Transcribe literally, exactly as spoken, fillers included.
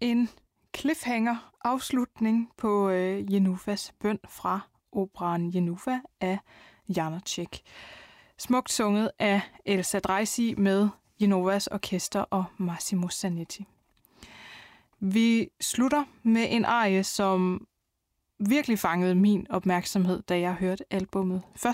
en cliffhanger-afslutning på øh, Jenufas bøn fra operaen Jenufa af Janáček. Smukt sunget af Elsa Dreisig med Jenovas Orkester og Massimo Zanetti. Vi slutter med en arie, som virkelig fangede min opmærksomhed, da jeg hørte albummet første